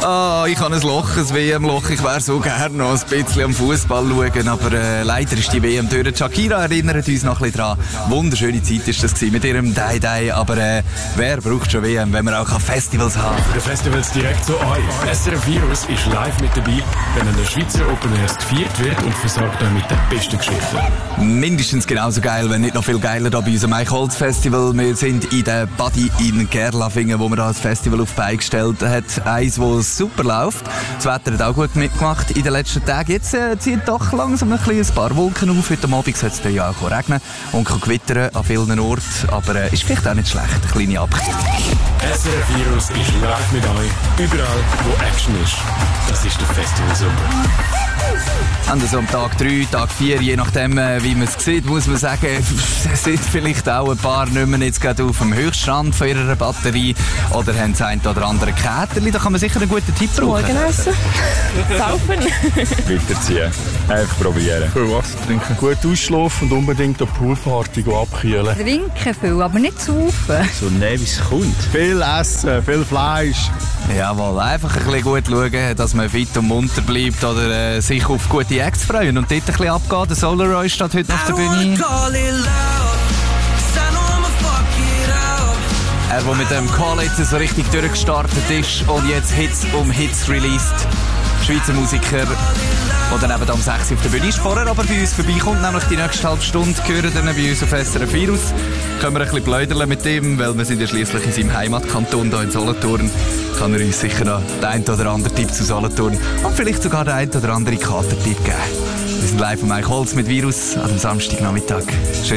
Ich habe ein Loch, ein WM-Loch. Ich wäre so gerne noch ein bisschen am Fußball schauen, aber leider ist die WM durch. Shakira erinnert uns noch ein bisschen dran. Wunderschöne Zeit war das mit ihrem Day-Day, aber wer braucht schon WM, wenn man auch Festivals haben kann? Für die Festivals direkt zu euch. SRF Virus ist live mit dabei, wenn an der Schweizer Open Air gefeiert wird und versorgt euch mit den besten Geschichten. Mindestens genauso geil, wenn nicht noch viel geiler da bei unserem Mike Holz Festival. Wir sind in der Body in Gerlafingen, wo man da das Festival auf die Beine gestellt hat. Eins, das super läuft. Das Wetter hat auch gut mitgemacht in den letzten Tagen. Jetzt zieht doch langsam ein paar Wolken auf. Heute Abend soll es dann ja auch regnen und gewittern an vielen Orten. Aber ist vielleicht auch nicht schlecht, eine kleine Abkühlung. SRF Virus ist live mit euch, überall wo Action ist. Das ist der Festival Sommer. Also am Tag 3, Tag 4, je nachdem wie man es sieht, muss man sagen, sind vielleicht auch ein paar nicht mehr jetzt gerade auf dem Höchststand von ihrer Batterie oder haben das ein oder andere Käterli. Da kann man sicher einen guten Tipp brauchen. Morgen essen. Saufen. Weiterziehen. Einfach probieren. Viel Wasser trinken. Gut ausschlafen und unbedingt eine Poolparty abkühlen. Trinken viel, aber nicht saufen. So nehmen, wie es kommt. Viel essen, viel Fleisch. Jawohl, einfach ein bisschen gut schauen, dass man fit und munter bleibt oder sich auf gute Acts freuen und dort ein bisschen abgehen. Der Solar Roy steht heute auf der Bühne. Er, der mit dem Call jetzt so richtig durchgestartet ist und jetzt Hits um Hits released. Schweizer Musiker, der dann eben um 6 Uhr auf der Bühne ist. Vorher aber bei uns vorbeikommt, nämlich die nächste halbe Stunde, gehören dann bei uns auf SRF Virus. Können wir ein bisschen pläudern mit ihm, weil wir sind ja schliesslich in seinem Heimatkanton hier in Solothurn. Kann er uns sicher noch den einen oder anderen Tipp zu Solothurn und vielleicht sogar den einen oder anderen Katertipp geben. Wir sind live von Mike Holz mit Virus am Samstagnachmittag.